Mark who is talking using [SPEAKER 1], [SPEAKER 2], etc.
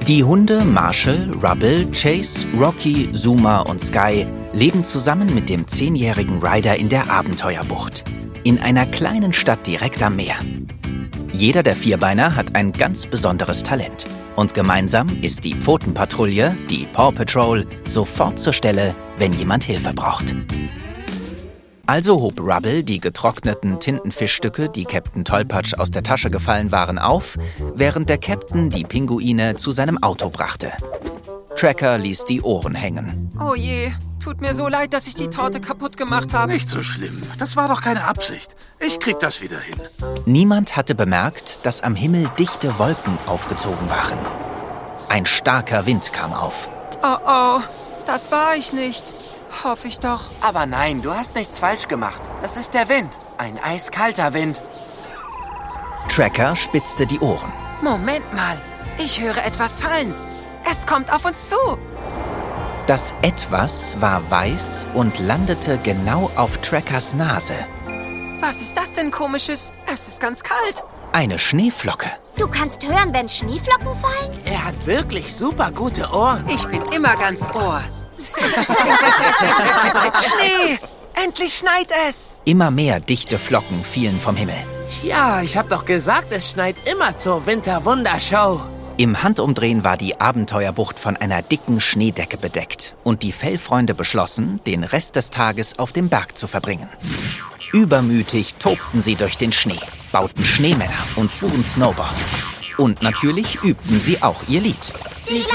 [SPEAKER 1] Die Hunde Marshall, Rubble, Chase, Rocky, Zuma und Sky leben zusammen mit dem 10-jährigen Ryder in der Abenteuerbucht. In einer kleinen Stadt direkt am Meer. Jeder der Vierbeiner hat ein ganz besonderes Talent. Und gemeinsam ist die Pfotenpatrouille, die Paw Patrol, sofort zur Stelle, wenn jemand Hilfe braucht. Also hob Rubble die getrockneten Tintenfischstücke, die Captain Tollpatsch aus der Tasche gefallen waren, auf, während der Captain die Pinguine zu seinem Auto brachte. Tracker ließ die Ohren hängen.
[SPEAKER 2] Oh je, tut mir so leid, dass ich die Torte kaputt gemacht habe.
[SPEAKER 3] Nicht so schlimm, das war doch keine Absicht. Ich krieg das wieder hin.
[SPEAKER 1] Niemand hatte bemerkt, dass am Himmel dichte Wolken aufgezogen waren. Ein starker Wind kam auf.
[SPEAKER 2] Oh, das war ich nicht. Hoffe ich doch.
[SPEAKER 4] Aber nein, du hast nichts falsch gemacht. Das ist der Wind. Ein eiskalter Wind.
[SPEAKER 1] Tracker spitzte die Ohren.
[SPEAKER 2] Moment mal, ich höre etwas fallen. Es kommt auf uns zu.
[SPEAKER 1] Das Etwas war weiß und landete genau auf Trackers Nase.
[SPEAKER 2] Was ist das denn Komisches? Es ist ganz kalt.
[SPEAKER 1] Eine Schneeflocke.
[SPEAKER 5] Du kannst hören, wenn Schneeflocken fallen?
[SPEAKER 4] Er hat wirklich super gute Ohren.
[SPEAKER 2] Ich bin immer ganz Ohr. Schnee! Endlich schneit es!
[SPEAKER 1] Immer mehr dichte Flocken fielen vom Himmel.
[SPEAKER 4] Tja, ich hab doch gesagt, es schneit immer zur Winterwundershow.
[SPEAKER 1] Im Handumdrehen war die Abenteuerbucht von einer dicken Schneedecke bedeckt und die Fellfreunde beschlossen, den Rest des Tages auf dem Berg zu verbringen. Übermütig tobten sie durch den Schnee, bauten Schneemänner und fuhren Snowboard. Und natürlich übten sie auch ihr Lied.
[SPEAKER 5] Die